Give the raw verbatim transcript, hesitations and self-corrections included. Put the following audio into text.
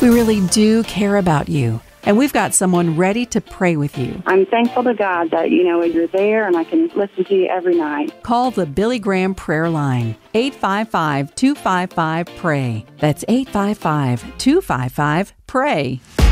We really do care about you, and we've got someone ready to pray with you. I'm thankful to God that, you know, you're there and I can listen to you every night. Call the Billy Graham Prayer Line, eight five five, two five five, P R A Y. That's eight five five, two five five, P R A Y.